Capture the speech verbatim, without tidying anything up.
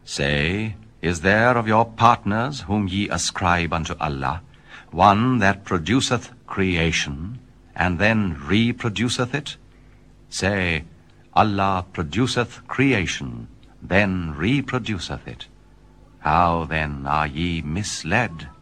Say, is there of your partners whom ye ascribe unto Allah one that produceth creation, and then reproduceth it? Say, Allah produceth creation, then reproduceth it. How then are ye misled?